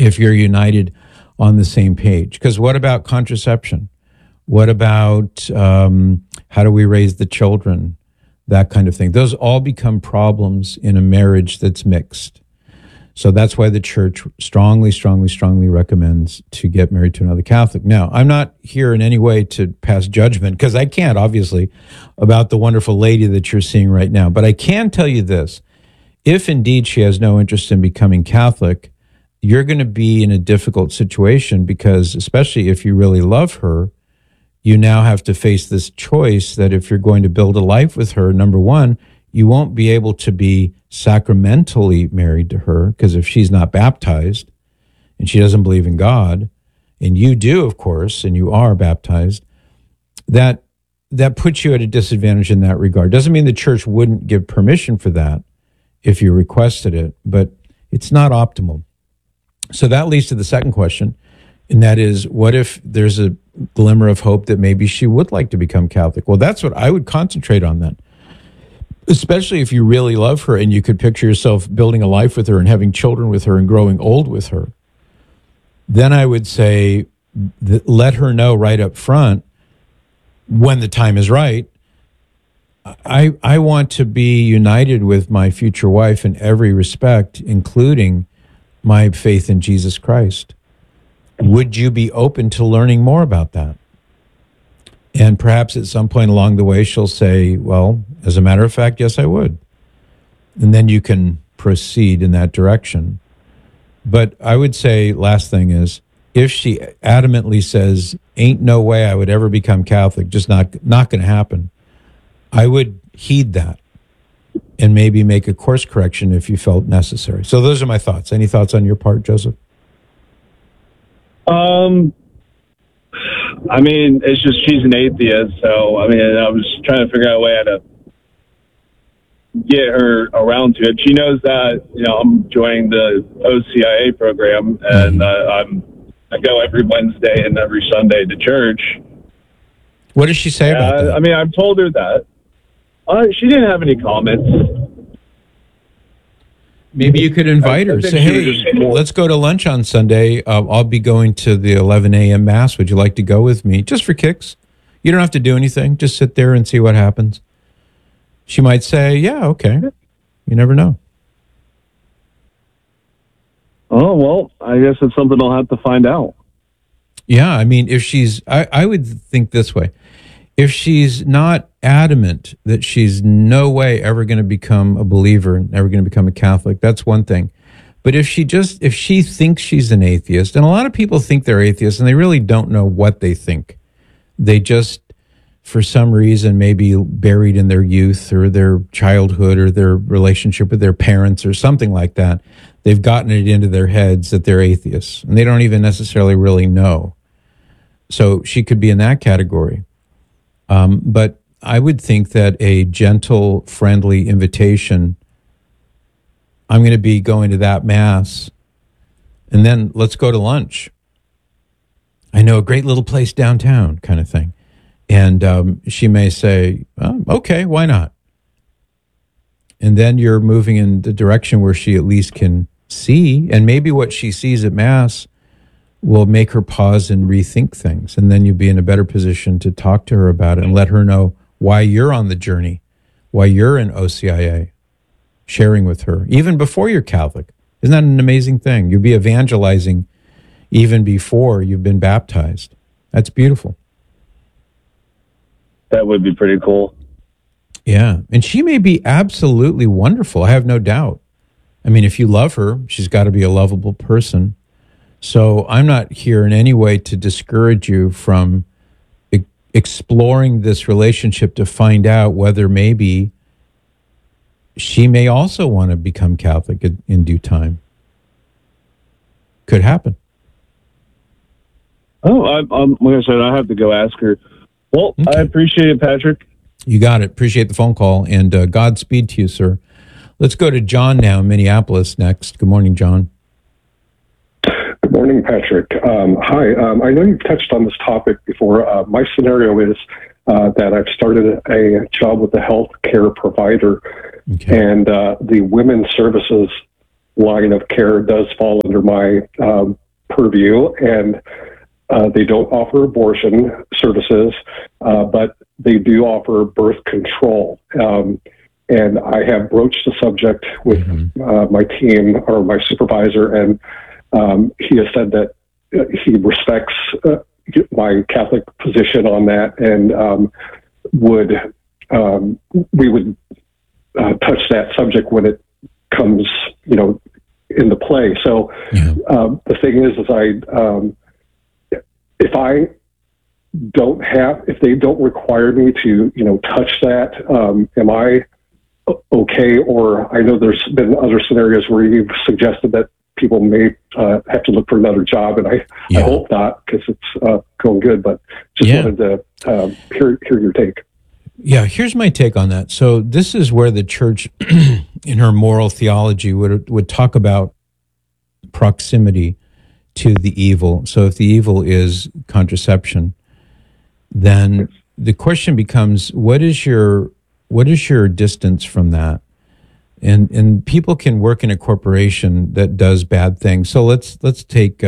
if you're united on the same page. Because what about contraception? What about how do we raise the children? That kind of thing. Those all become problems in a marriage that's mixed. So that's why the church strongly, strongly, strongly recommends to get married to another Catholic. Now, I'm not here in any way to pass judgment, because I can't, obviously, about the wonderful lady that you're seeing right now. But I can tell you this. If indeed she has no interest in becoming Catholic, you're going to be in a difficult situation, because especially if you really love her, you now have to face this choice that if you're going to build a life with her, number one, you won't be able to be sacramentally married to her, because if she's not baptized and she doesn't believe in God, and you do, of course, and you are baptized, that puts you at a disadvantage in that regard. Doesn't mean the church wouldn't give permission for that if you requested it, but it's not optimal. So that leads to the second question, and that is, what if there's a glimmer of hope that maybe she would like to become Catholic? Well, that's what I would concentrate on then. Especially if you really love her and you could picture yourself building a life with her and having children with her and growing old with her, then I would say let her know right up front when the time is right. I want to be united with my future wife in every respect, including my faith in Jesus Christ. Would you be open to learning more about that? And perhaps at some point along the way, she'll say, well, as a matter of fact, yes, I would. And then you can proceed in that direction. But I would say, last thing is, if she adamantly says, ain't no way I would ever become Catholic, just not going to happen, I would heed that and maybe make a course correction if you felt necessary. So those are my thoughts. Any thoughts on your part, Joseph? I mean, it's just she's an atheist, so I mean, I was trying to figure out a way how to get her around to it. She knows that, you know, I'm joining the OCIA program, and I go every Wednesday and every Sunday to church. What does she say about that? I mean, I've told her that. She didn't have any comments. Maybe you could invite her. Say, hey, let's go to lunch on Sunday. I'll be going to the 11 a.m. Mass. Would you like to go with me? Just for kicks. You don't have to do anything. Just sit there and see what happens. She might say, yeah, okay. You never know. Oh, well, I guess it's something I'll have to find out. Yeah, I mean, if she's, I would think this way. If she's not adamant that she's no way ever going to become a believer, never going to become a Catholic, that's one thing. But if she thinks she's an atheist, and a lot of people think they're atheists and they really don't know what they think. They just, for some reason, maybe buried in their youth or their childhood or their relationship with their parents or something like that, they've gotten it into their heads that they're atheists, and they don't even necessarily really know. So she could be in that category. But I would think that a gentle, friendly invitation, I'm going to be going to that Mass, and then let's go to lunch. I know a great little place downtown, kind of thing. And she may say, oh, okay, why not? And then you're moving in the direction where she at least can see, and maybe what she sees at Mass will make her pause and rethink things. And then you'll be in a better position to talk to her about it and let her know why you're on the journey, why you're in OCIA, sharing with her, even before you're Catholic. Isn't that an amazing thing? You'll be evangelizing even before you've been baptized. That's beautiful. That would be pretty cool. Yeah. And she may be absolutely wonderful. I have no doubt. I mean, if you love her, she's got to be a lovable person. So I'm not here in any way to discourage you from exploring this relationship to find out whether maybe she may also want to become Catholic in due time. Could happen. Oh, like I said, I have to go ask her. Well, okay. I appreciate it, Patrick. You got it. Appreciate the phone call, and Godspeed to you, sir. Let's go to John now in Minneapolis next. Good morning, John. Good morning, Patrick. Hi. I know you've touched on this topic before. My scenario is that I've started a job with a health care provider, okay. and the women's services line of care does fall under my purview, and they don't offer abortion services, but they do offer birth control. And I have broached the subject with my team or my supervisor, and he has said that he respects my Catholic position on that, and we would touch that subject when it comes, into play. So the thing is if they don't require me to, touch that, am I okay? Or I know there's been other scenarios where you've suggested that people may have to look for another job, and I hope not, because it's going good, but just wanted to hear your take. Yeah, here's my take on that. So this is where the church in her moral theology would talk about proximity to the evil. So if the evil is contraception, then the question becomes, what is your distance from that? And people can work in a corporation that does bad things. So let's take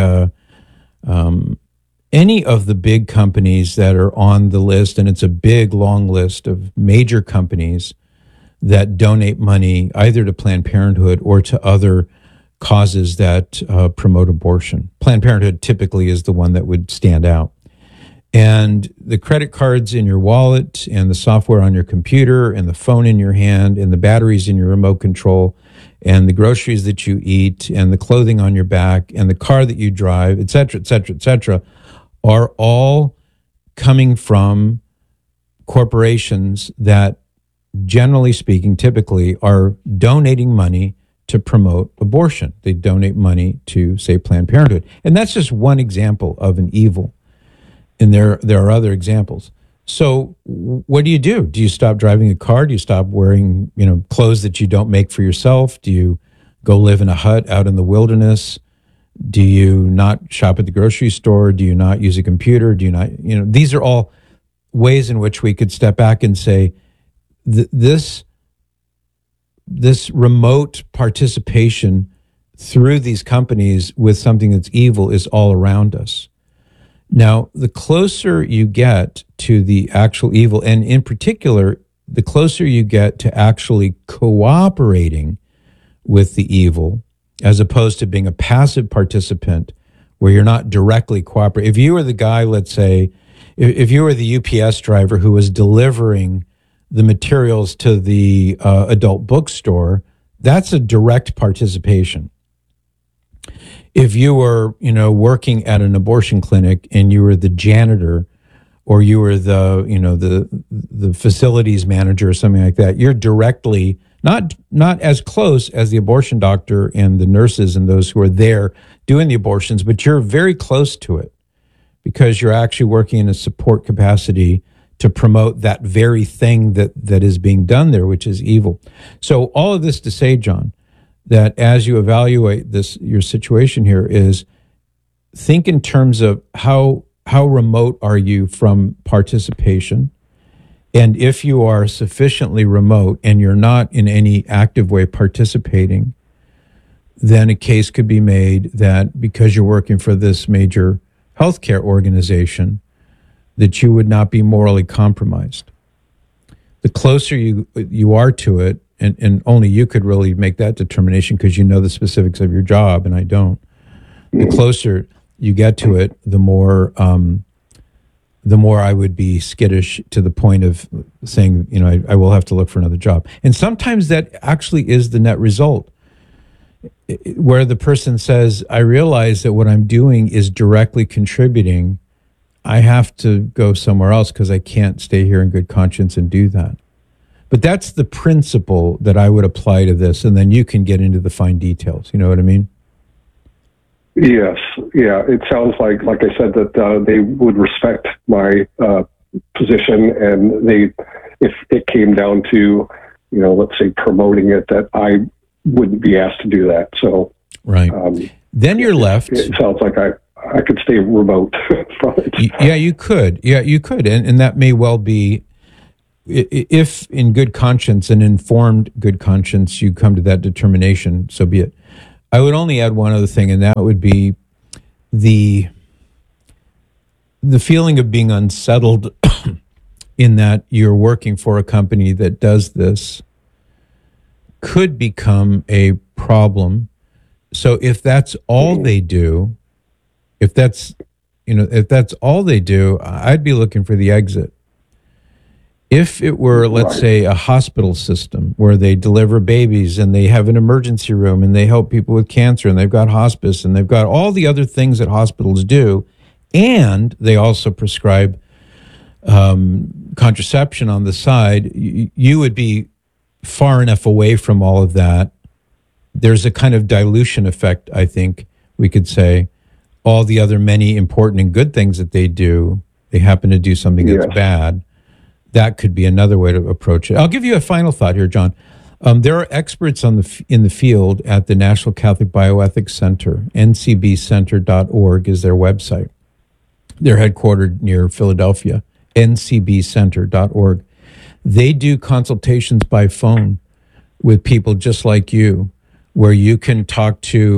any of the big companies that are on the list, and it's a big, long list of major companies that donate money either to Planned Parenthood or to other causes that promote abortion. Planned Parenthood typically is the one that would stand out. And the credit cards in your wallet and the software on your computer and the phone in your hand and the batteries in your remote control and the groceries that you eat and the clothing on your back and the car that you drive, et cetera, are all coming from corporations that, generally speaking, typically are donating money to promote abortion. They donate money to, say, Planned Parenthood. And that's just one example of an evil. And there are other examples. So what do? Do you stop driving a car? Do you stop wearing, clothes that you don't make for yourself? Do you go live in a hut out in the wilderness? Do you not shop at the grocery store? Do you not use a computer? Do you not, these are all ways in which we could step back and say, this remote participation through these companies with something that's evil is all around us. Now, the closer you get to the actual evil, and in particular, the closer you get to actually cooperating with the evil, as opposed to being a passive participant where you're not directly cooperating. If you were the guy, let's say, if you were the UPS driver who was delivering the materials to the adult bookstore, that's a direct participation. If you were, working at an abortion clinic and you were the janitor or you were the facilities manager or something like that, you're directly not as close as the abortion doctor and the nurses and those who are there doing the abortions, but you're very close to it because you're actually working in a support capacity to promote that very thing that is being done there, which is evil. So all of this to say, John, that as you evaluate your situation here is think in terms of how remote are you from participation? And if you are sufficiently remote and you're not in any active way participating, then a case could be made that because you're working for this major healthcare organization, that you would not be morally compromised. The closer you are to it, and only you could really make that determination because you know the specifics of your job, and I don't. The closer you get to it, the more I would be skittish to the point of saying, I will have to look for another job. And sometimes that actually is the net result, where the person says, I realize that what I'm doing is directly contributing. I have to go somewhere else because I can't stay here in good conscience and do that. But that's the principle that I would apply to this, and then you can get into the fine details. You know what I mean? Yes. Yeah. It sounds like I said, that they would respect my position, and if it came down to, let's say promoting it, that I wouldn't be asked to do that. So, right. Then you're left. It sounds like I could stay remote from it. Yeah, you could. Yeah, you could. And that may well be, if in good conscience and informed good conscience, you come to that determination, so be it. I would only add one other thing, and that would be the feeling of being unsettled in that you're working for a company that does this could become a problem. So if that's all they do, if that's all they do, I'd be looking for the exit. If it were, let's say, a hospital system where they deliver babies and they have an emergency room and they help people with cancer and they've got hospice and they've got all the other things that hospitals do, and they also prescribe contraception on the side, you would be far enough away from all of that. There's a kind of dilution effect, I think we could say. All the other many important and good things that they do, they happen to do something that's bad. That could be another way to approach it. I'll give you a final thought here, John. There are experts in the field at the National Catholic Bioethics Center. ncbcenter.org is their website. They're headquartered near Philadelphia, ncbcenter.org. They do consultations by phone with people just like you, where you can talk to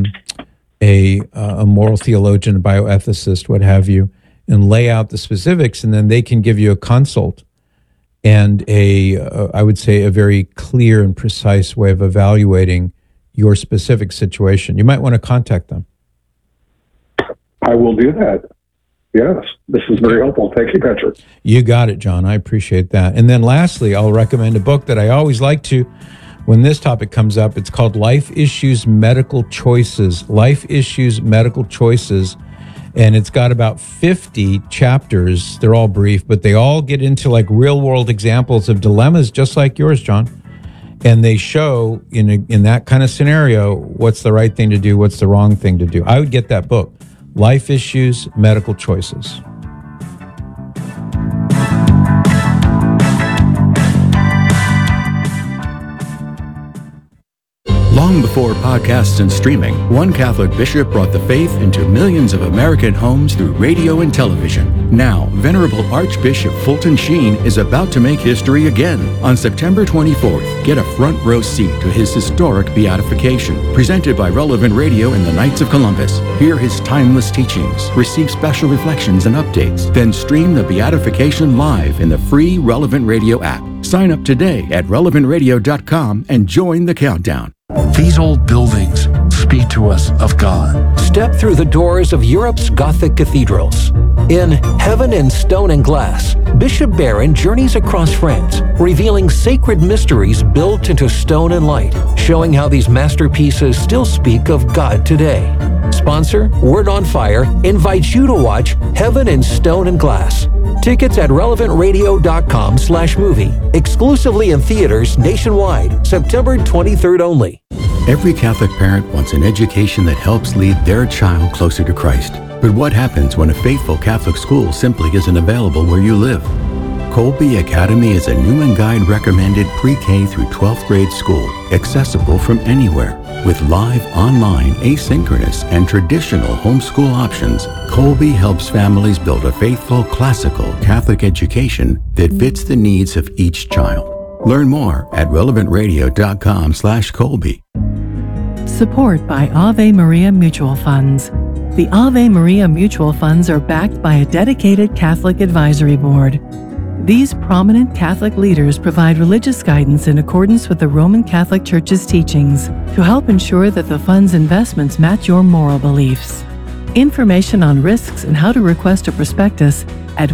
a moral theologian, a bioethicist, what have you, and lay out the specifics, and then they can give you a consult and I would say, a very clear and precise way of evaluating your specific situation. You might want to contact them. I will do that. Yes, this is very helpful. Thank you, Patrick. You got it, John. I appreciate that. And then lastly, I'll recommend a book that I always like to when this topic comes up. It's called Life Issues, Medical Choices. Life Issues, Medical Choices. And it's got about 50 chapters. They're all brief, but they all get into like real world examples of dilemmas just like yours, John. And they show in that kind of scenario, what's the right thing to do, what's the wrong thing to do. I would get that book, Life Issues, Medical Choices. Long before podcasts and streaming, one Catholic bishop brought the faith into millions of American homes through radio and television. Now, Venerable Archbishop Fulton Sheen is about to make history again. On September 24th, get a front row seat to his historic beatification, presented by Relevant Radio and the Knights of Columbus. Hear his timeless teachings, receive special reflections and updates, then stream the beatification live in the free Relevant Radio app. Sign up today at relevantradio.com and join the countdown. These old buildings speak to us of God. Step through the doors of Europe's Gothic cathedrals. In Heaven in Stone and Glass, Bishop Barron journeys across France, revealing sacred mysteries built into stone and light, showing how these masterpieces still speak of God today. Sponsor, Word on Fire, invites you to watch Heaven in Stone and Glass. Tickets at relevantradio.com/movie. Exclusively in theaters nationwide, September 23rd only. Every Catholic parent wants an education that helps lead their child closer to Christ. But what happens when a faithful Catholic school simply isn't available where you live? Colby Academy is a Newman Guide recommended pre-K through 12th grade school, accessible from anywhere. With live, online, asynchronous, and traditional homeschool options, Colby helps families build a faithful, classical Catholic education that fits the needs of each child. Learn more at relevantradio.com/Colby. Support by Ave Maria Mutual Funds. The Ave Maria Mutual Funds are backed by a dedicated Catholic advisory board. These prominent Catholic leaders provide religious guidance in accordance with the Roman Catholic Church's teachings to help ensure that the fund's investments match your moral beliefs. Information on risks and how to request a prospectus at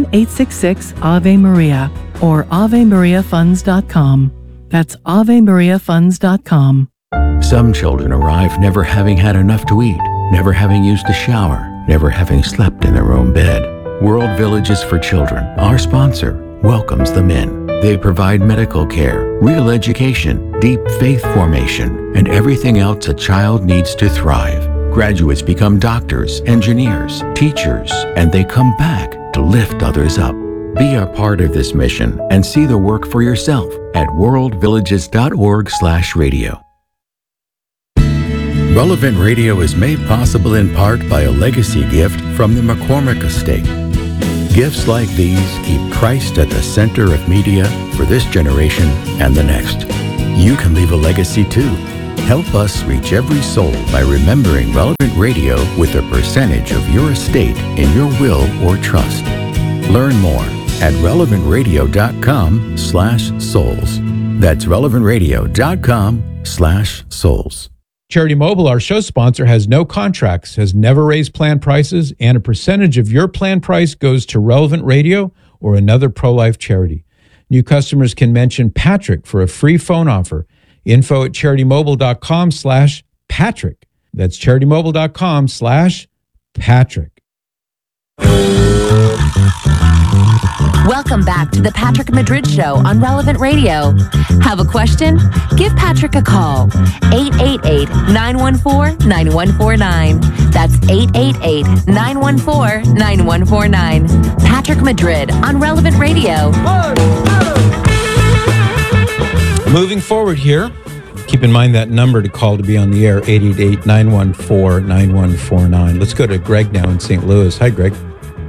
1-866-AVE-MARIA or AveMariaFunds.com. That's AveMariaFunds.com. Some children arrive never having had enough to eat, never having used a shower, never having slept in their own bed. World Villages for Children, our sponsor, welcomes them in. They provide medical care, real education, deep faith formation, and everything else a child needs to thrive. Graduates become doctors, engineers, teachers, and they come back to lift others up. Be a part of this mission and see the work for yourself at worldvillages.org/radio. Relevant Radio is made possible in part by a legacy gift from the McCormick Estate. Gifts like these keep Christ at the center of media for this generation and the next. You can leave a legacy too. Help us reach every soul by remembering Relevant Radio with a percentage of your estate in your will or trust. Learn more at relevantradio.com/souls. That's relevantradio.com/souls. Charity Mobile, our show sponsor, has no contracts, has never raised plan prices, and a percentage of your plan price goes to Relevant Radio or another pro-life charity. New customers can mention Patrick for a free phone offer. Info at CharityMobile.com/Patrick. That's CharityMobile.com/Patrick. Welcome back to the Patrick Madrid Show on Relevant Radio. Have a question? Give Patrick a call. 888-914-9149. That's 888-914-9149. Patrick Madrid on Relevant Radio. Moving forward here, keep in mind that number to call to be on the air, 888-914-9149. Let's go to Greg now in St. Louis. Hi, Greg.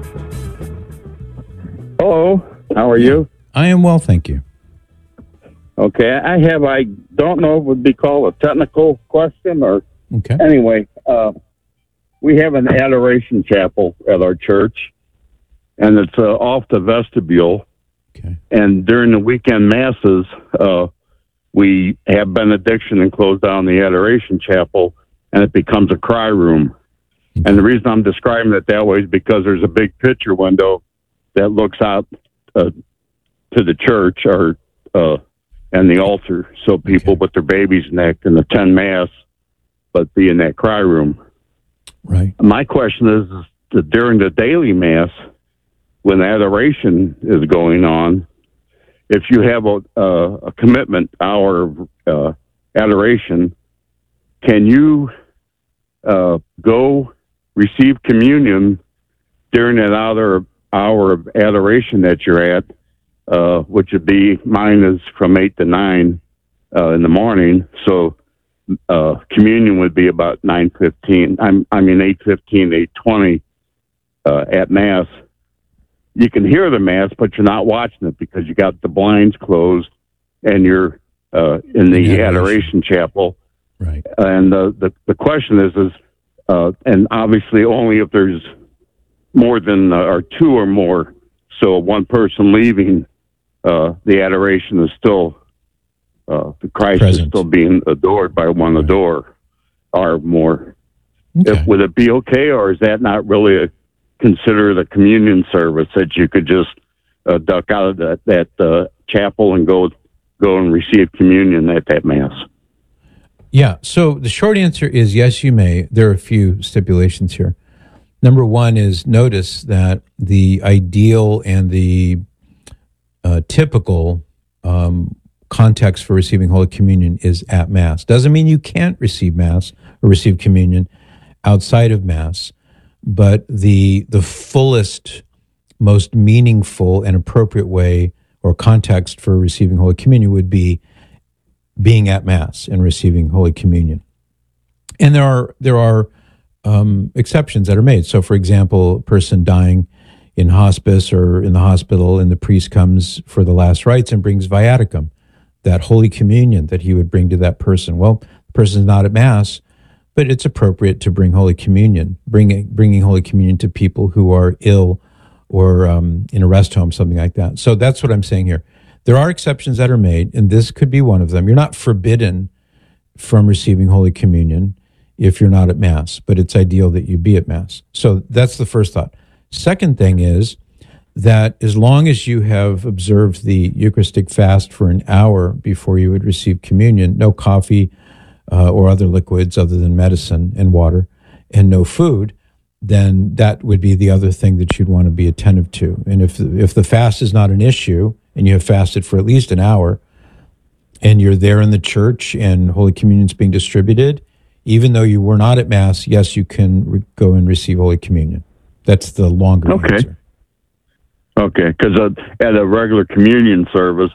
Hello, how are you? I am well, thank you. Okay, I don't know if it would be called a technical question or, Okay. anyway, we have an adoration chapel at our church, and it's off the vestibule. Okay. And during the weekend masses, we have benediction and close down the adoration chapel, and it becomes a cry room. Okay. And the reason I'm describing it that way is because there's a big picture window that looks out to the church and the altar, so people with their babies neck and attend mass, but be in that cry room. Right. My question is that during the daily mass, when adoration is going on, if you have a commitment hour of adoration, can you go receive communion during that hour of adoration that you're at, which would be, mine is from 8 to 9 in the morning, so communion would be about 9:15. 8:15, 8:20 at mass. You can hear the mass, but you're not watching it because you got the blinds closed and you're in the adoration chapel. Right. And the question is, and obviously only if there's more than or two or more. So one person leaving, the adoration is still, the Christ Present. is still being adored by one adore or more. Okay. Would it be okay, or is that not really considered a communion service that you could just duck out of that chapel and go and receive communion at that mass? Yeah, so the short answer is yes, you may. There are a few stipulations here. Number one is notice that the ideal and the typical context for receiving Holy Communion is at Mass. Doesn't mean you can't receive Mass or receive communion outside of Mass, but the fullest, most meaningful and appropriate way or context for receiving Holy Communion would be being at Mass and receiving Holy Communion. And there are exceptions that are made. So, for example, a person dying in hospice or in the hospital, and the priest comes for the last rites and brings viaticum, that Holy Communion that he would bring to that person. Well, the person's not at Mass, but it's appropriate to bring Holy Communion, bringing Holy Communion to people who are ill or in a rest home, something like that. So that's what I'm saying here. There are exceptions that are made, and this could be one of them. You're not forbidden from receiving Holy Communion if you're not at Mass, but it's ideal that you be at Mass. So that's the first thought. Second thing is that as long as you have observed the Eucharistic fast for an hour before you would receive communion, no coffee or other liquids other than medicine and water, and no food, then that would be the other thing that you'd want to be attentive to. And if the fast is not an issue, and you have fasted for at least an hour, and you're there in the church and Holy Communion's being distributed, even though you were not at Mass, yes, you can go and receive Holy Communion. That's the longer answer. Okay, because at a regular communion service,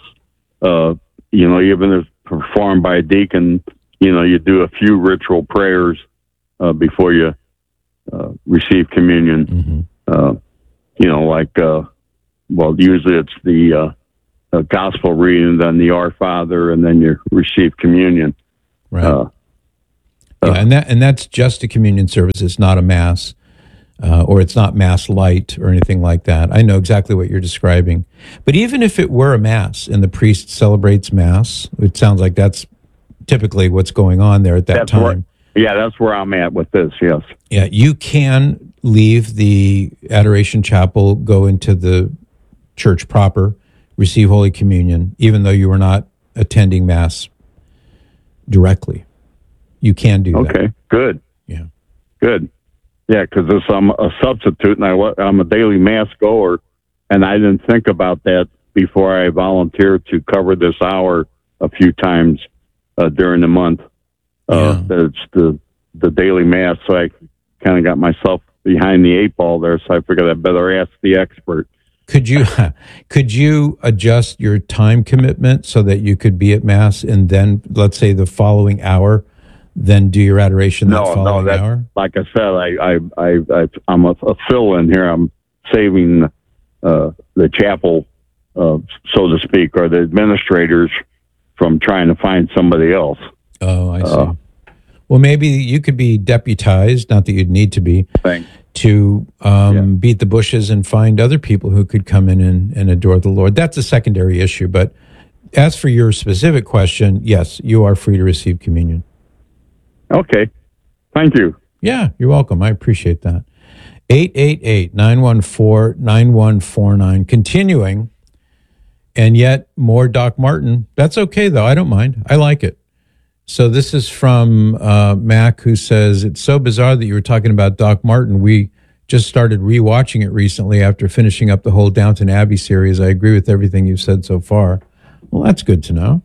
even if performed by a deacon, you do a few ritual prayers before you receive communion. Mm-hmm. Usually it's the gospel reading, then the Our Father, and then you receive communion. Right. Yeah, and that's just a communion service. It's not a mass, or it's not mass light or anything like that. I know exactly what you're describing. But even if it were a mass and the priest celebrates mass, it sounds like that's typically what's going on there at that time. That's where I'm at with this. Yes. Yeah, you can leave the Adoration Chapel, go into the church proper, receive Holy Communion, even though you were not attending mass directly. You can do that. Okay, good. Yeah. Good. Yeah, because I'm a substitute and I'm a daily mass goer, and I didn't think about that before I volunteered to cover this hour a few times during the month. It's the daily mass, so I kind of got myself behind the 8 ball there, so I figured I better ask the expert. Could you adjust your time commitment so that you could be at mass and then, let's say, the following hour, then do your adoration hour? Like I said, I'm a fill-in here. I'm saving the chapel, so to speak, or the administrators from trying to find somebody else. Oh, I see. Well, maybe you could be deputized, not that you'd need to be, to beat the bushes and find other people who could come in and adore the Lord. That's a secondary issue. But as for your specific question, yes, you are free to receive communion. Okay. Thank you. Yeah, you're welcome. I appreciate that. 888-914-9149. Continuing, and yet more Doc Martin. That's okay, though. I don't mind. I like it. So this is from Mac, who says, it's so bizarre that you were talking about Doc Martin. We just started rewatching it recently after finishing up the whole Downton Abbey series. I agree with everything you've said so far. Well, that's good to know.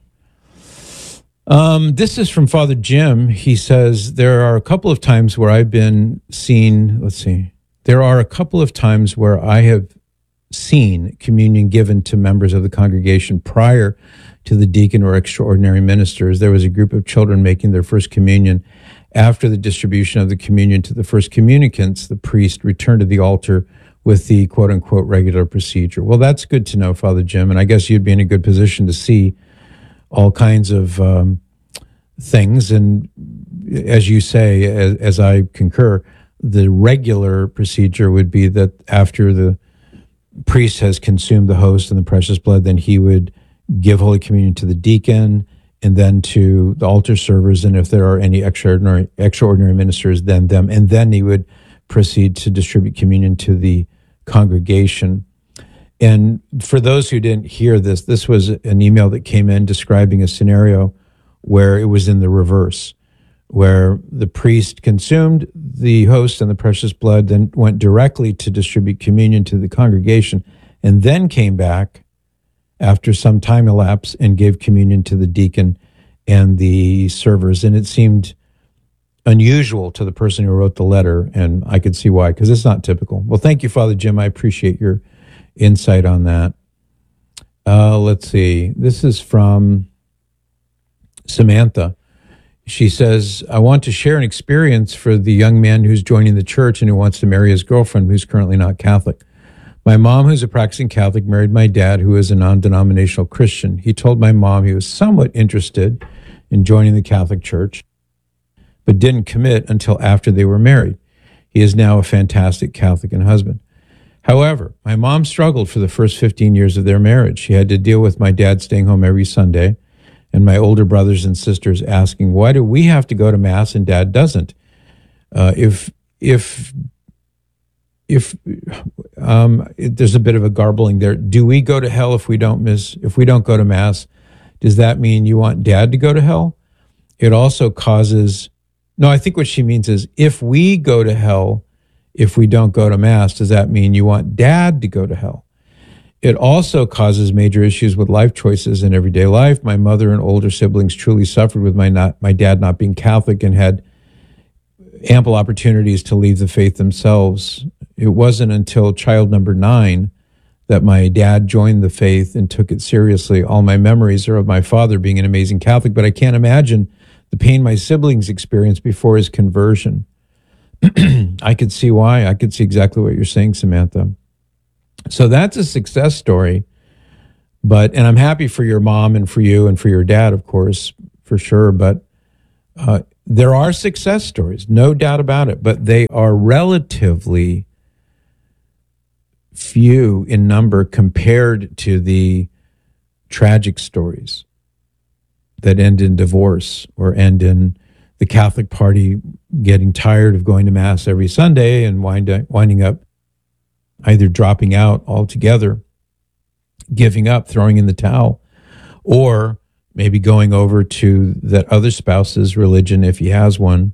This is from Father Jim. He says, there are a couple of times where I've been seen, there are a couple of times where I have seen communion given to members of the congregation prior to the deacon or extraordinary ministers. There was a group of children making their first communion. After the distribution of the communion to the first communicants, the priest returned to the altar with the quote-unquote regular procedure. Well, that's good to know, Father Jim, and I guess you'd be in a good position to see all kinds of things. And as you say, as I concur, the regular procedure would be that after the priest has consumed the host and the precious blood, then he would give Holy Communion to the deacon and then to the altar servers. And if there are any extraordinary ministers, then them. And then he would proceed to distribute communion to the congregation. And for those who didn't hear this, this was an email that came in describing a scenario where it was in the reverse, where the priest consumed the host and the precious blood, then went directly to distribute communion to the congregation, and then came back after some time elapsed and gave communion to the deacon and the servers. And it seemed unusual to the person who wrote the letter, and I could see why, because it's not typical. Well, thank you, Father Jim. I appreciate your insight on that. Let's see. This is from Samantha. She says, I want to share an experience for the young man who's joining the church and who wants to marry his girlfriend who's currently not Catholic. My mom, who's a practicing Catholic, married my dad, who is a non-denominational Christian. He told my mom he was somewhat interested in joining the Catholic Church, but didn't commit until after they were married. He is now a fantastic Catholic and husband. However, my mom struggled for the first 15 years of their marriage. She had to deal with my dad staying home every Sunday and my older brothers and sisters asking, why do we have to go to Mass and Dad doesn't? If there's a bit of a garbling there. Do we go to hell if we don't go to Mass? Does that mean you want Dad to go to hell? It also causes, no, I think what she means is if we go to hell, if we don't go to Mass, does that mean you want Dad to go to hell? It also causes major issues with life choices in everyday life. My mother and older siblings truly suffered with my dad not being Catholic and had ample opportunities to leave the faith themselves. It wasn't until child number 9 that my dad joined the faith and took it seriously. All my memories are of my father being an amazing Catholic, but I can't imagine the pain my siblings experienced before his conversion. I could see why. I could see exactly what you're saying, Samantha. So that's a success story. And I'm happy for your mom and for you and for your dad, of course, for sure. But there are success stories, no doubt about it, but they are relatively few in number compared to the tragic stories that end in divorce or end in the Catholic Party getting tired of going to Mass every Sunday and winding up either dropping out altogether, giving up, throwing in the towel, or maybe going over to that other spouse's religion if he has one.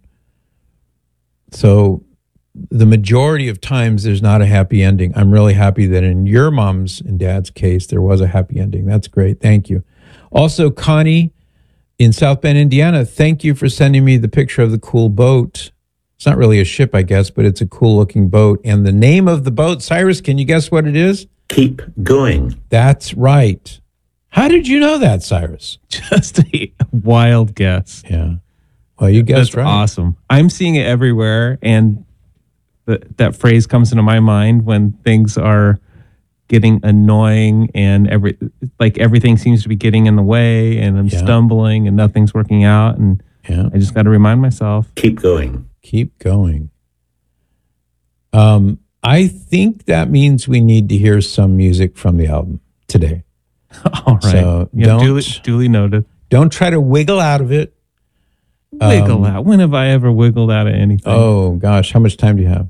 So the majority of times there's not a happy ending. I'm really happy that in your mom's and dad's case, there was a happy ending. That's great. Thank you. Also, Connie in South Bend, Indiana, thank you for sending me the picture of the cool boat. It's not really a ship, I guess, but it's a cool looking boat. And the name of the boat, Cyrus, can you guess what it is? Keep Going. That's right. How did you know that, Cyrus? Just a wild guess. Yeah. Well, you guessed right. Awesome. I'm seeing it everywhere, and that phrase comes into my mind when things are getting annoying and everything seems to be getting in the way, and I'm stumbling and nothing's working out, and I just got to remind myself. Keep going. Keep going. I think that means we need to hear some music from the album today. All right. So duly noted. Don't try to wiggle out of it. Wiggle out. When have I ever wiggled out of anything? Oh, gosh. How much time do you have?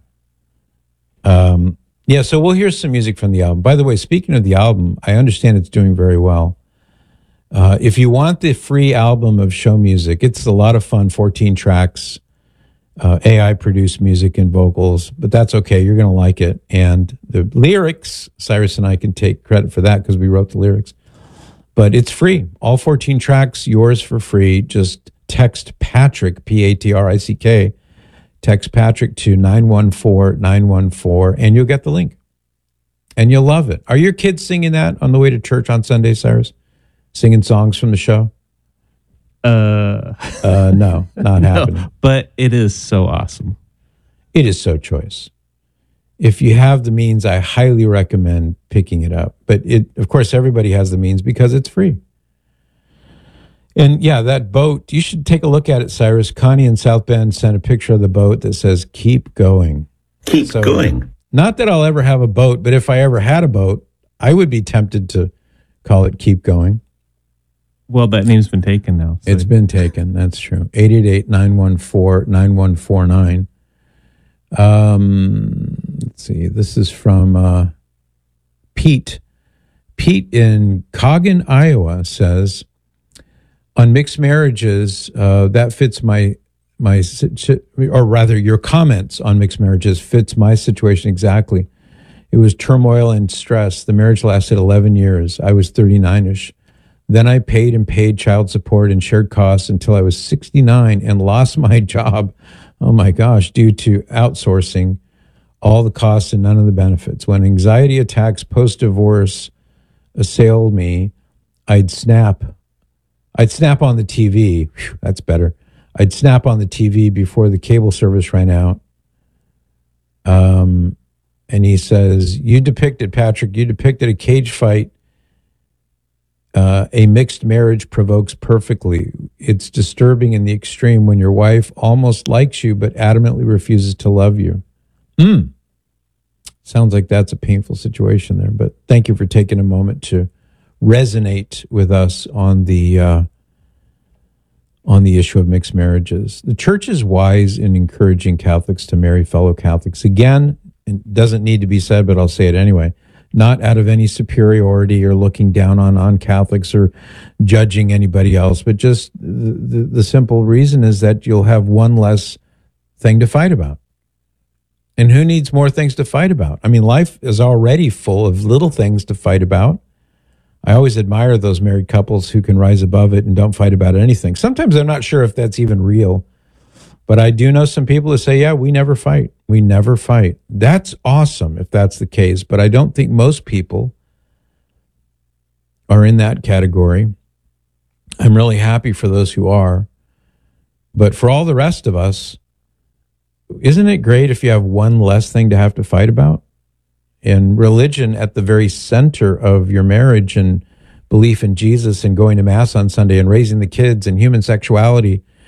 So we'll hear some music from the album. By the way, speaking of the album, I understand it's doing very well. If you want the free album of show music, it's a lot of fun, 14 tracks, AI-produced music and vocals, but that's okay. You're going to like it. And the lyrics, Cyrus and I can take credit for that because we wrote the lyrics. But it's free. All 14 tracks, yours for free. Just text Patrick, Patrick, text Patrick to 914-914, and you'll get the link. And you'll love it. Are your kids singing that on the way to church on Sunday, Cyrus? Singing songs from the show? No, not happening. But it is so awesome. It is so choice. If you have the means, I highly recommend picking it up. But of course, everybody has the means because it's free. And yeah, that boat, you should take a look at it, Cyrus. Connie in South Bend sent a picture of the boat that says, keep going. Keep going. Not that I'll ever have a boat, but if I ever had a boat, I would be tempted to call it Keep Going. Well, that name's been taken now. So. It's been taken. That's true. 888-914-9149. Let's see. This is from Pete. Pete in Coggin, Iowa says, on mixed marriages, that fits or rather your comments on mixed marriages fits my situation exactly. It was turmoil and stress. The marriage lasted 11 years. I was 39-ish. Then I paid child support and shared costs until I was 69 and lost my job. Oh my gosh, due to outsourcing all the costs and none of the benefits. When anxiety attacks post-divorce assailed me, I'd snap on the TV. Whew, that's better. I'd snap on the TV before the cable service ran out. And he says, Patrick, you depicted a cage fight. A mixed marriage provokes perfectly. It's disturbing in the extreme when your wife almost likes you but adamantly refuses to love you. Sounds like that's a painful situation there, but thank you for taking a moment to resonate with us on the issue of mixed marriages. The church is wise in encouraging Catholics to marry fellow Catholics. Again, it doesn't need to be said, but I'll say it anyway. Not out of any superiority or looking down on Catholics or judging anybody else, but just the simple reason is that you'll have one less thing to fight about. And who needs more things to fight about? I mean, life is already full of little things to fight about. I always admire those married couples who can rise above it and don't fight about anything. Sometimes I'm not sure if that's even real, but I do know some people who say, yeah, we never fight. We never fight. That's awesome if that's the case, but I don't think most people are in that category. I'm really happy for those who are. But for all the rest of us, isn't it great if you have one less thing to have to fight about? And religion at the very center of your marriage and belief in Jesus and going to Mass on Sunday and raising the kids and human sexuality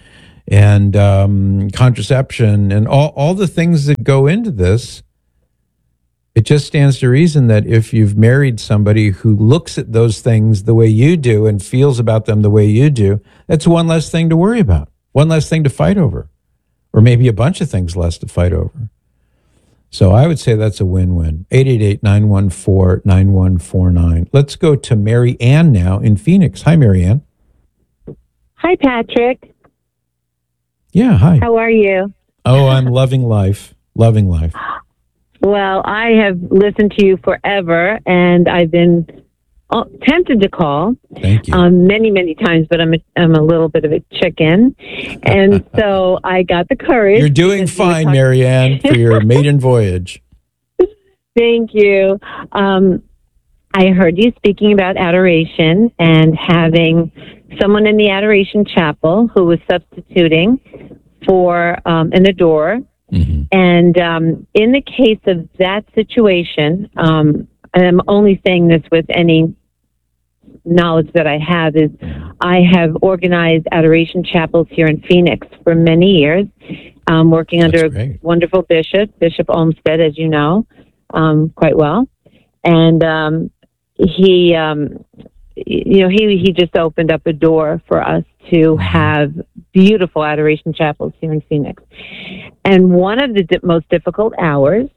and contraception and all the things that go into this. It just stands to reason that if you've married somebody who looks at those things the way you do and feels about them the way you do, that's one less thing to worry about, one less thing to fight over, or maybe a bunch of things less to fight over. So I would say that's a win-win. 888-914-9149. Let's go to Mary Ann now in Phoenix. Hi, Mary Ann. Hi, Patrick. Yeah, hi. How are you? Oh, I'm loving life. Loving life. Well, I have listened to you forever, and I've been tempted to call. Thank you. Many, many times, but I'm a little bit of a chicken. And so I got the courage. You're doing fine, Mary Ann, for your maiden voyage. Thank you. I heard you speaking about adoration and having someone in the adoration chapel who was substituting for an adorer. Mm-hmm. And in the case of that situation, and I'm only saying this with any knowledge that I have, is I have organized adoration chapels here in Phoenix for many years, working under a wonderful bishop, Bishop Olmsted, as you know, quite well. And he just opened up a door for us to have beautiful adoration chapels here in Phoenix. And one of the most difficult hours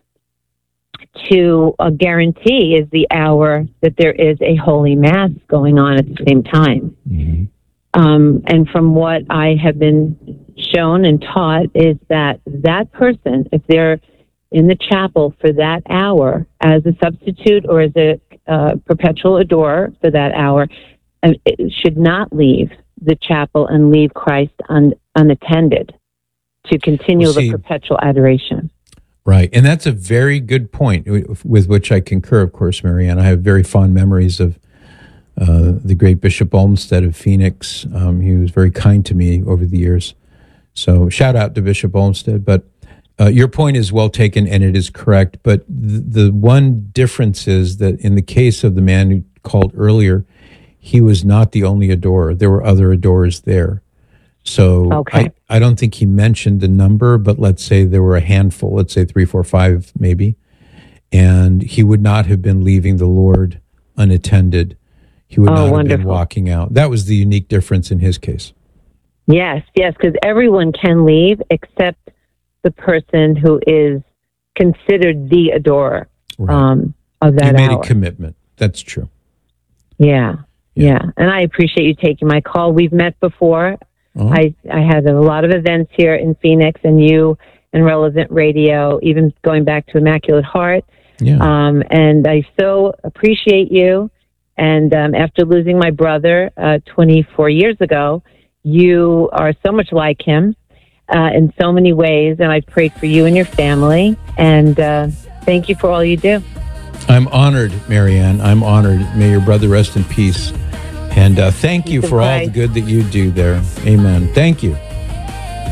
to guarantee is the hour that there is a holy mass going on at the same time. Mm-hmm. And from what I have been shown and taught is that person, if they're in the chapel for that hour as a substitute or as a perpetual adorer for that hour, it should not leave the chapel and leave Christ unattended to continue the perpetual adoration. Right. And that's a very good point with which I concur, of course, Marianne. I have very fond memories of the great Bishop Olmsted of Phoenix. He was very kind to me over the years. So shout out to Bishop Olmsted. But your point is well taken, and it is correct. But the one difference is that in the case of the man who called earlier, he was not the only adorer. There were other adorers there. So I don't think he mentioned the number, but let's say there were a handful, let's say 3, 4, 5 maybe, and he would not have been leaving the Lord unattended. He would not have been walking out. That was the unique difference in his case. Yes, because everyone can leave except the person who is considered the adorer of that hour. You made a commitment. That's true. Yeah. And I appreciate you taking my call. We've met before. I had a lot of events here in Phoenix, and you and Relevant Radio, even going back to Immaculate Heart. Yeah. And I so appreciate you. And after losing my brother 24 years ago, you are so much like him in so many ways. And I prayed for you and your family. And thank you for all you do. I'm honored, Marianne. I'm honored. May your brother rest in peace. And thank you for all the good that you do there. Amen. Thank you.